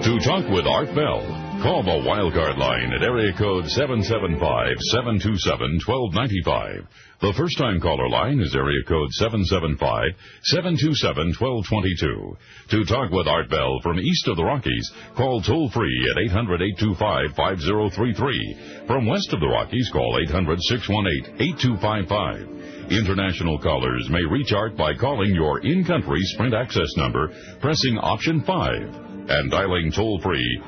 To talk with Art Bell, call the Wildcard line at area code 775-727-1295. The first-time caller line is area code 775-727-1222. To talk with Art Bell from east of the Rockies, call toll-free at 800-825-5033. From west of the Rockies, call 800-618-8255. International callers may reach Art by calling your in-country Sprint access number, pressing option 5. And dialing toll-free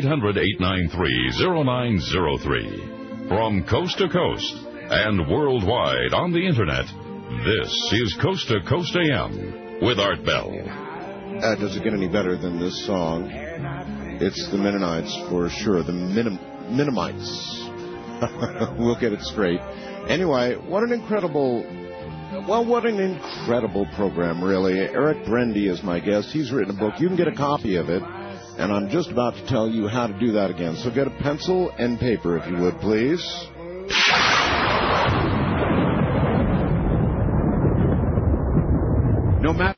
800-893-0903. From coast to coast and worldwide on the Internet, this is Coast to Coast AM with Art Bell. Does it get any better than this song? It's the Mennonites for sure, the Mennonites. We'll get it straight. Anyway, what an incredible program, really. Eric Brendy is my guest. He's written a book. You can get a copy of it, and I'm just about to tell you how to do that again. So get a pencil and paper, if you would, please. No matter...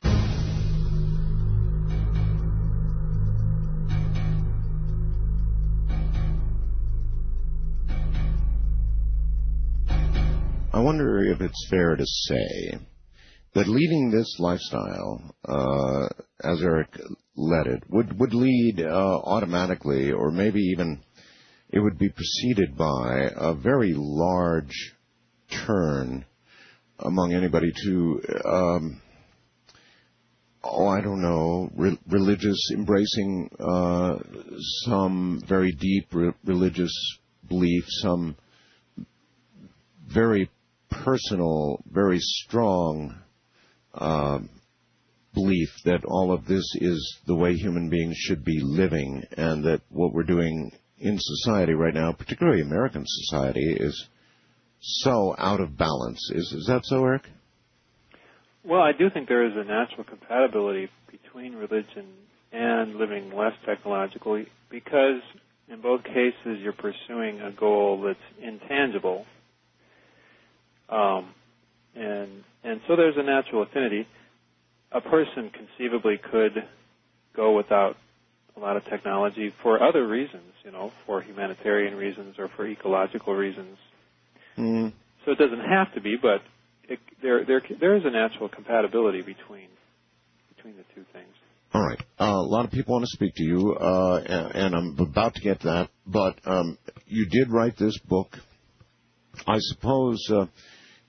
I wonder if it's fair to say that leading this lifestyle, as Eric led it, would lead automatically, or maybe even it would be preceded by a very large turn among anybody to, religious, embracing some very deep religious belief, some very personal, very strong belief that all of this is the way human beings should be living, and that what we're doing in society right now, particularly American society, is so out of balance. Is that so, Eric? Well, I do think there is a natural compatibility between religion and living less technologically, because in both cases you're pursuing a goal that's intangible. And so there's a natural affinity. A person conceivably could go without a lot of technology for other reasons, for humanitarian reasons or for ecological reasons. Mm. So it doesn't have to be, but there is a natural compatibility between the two things. All right. A lot of people want to speak to you, and I'm about to get to that. But you did write this book. I suppose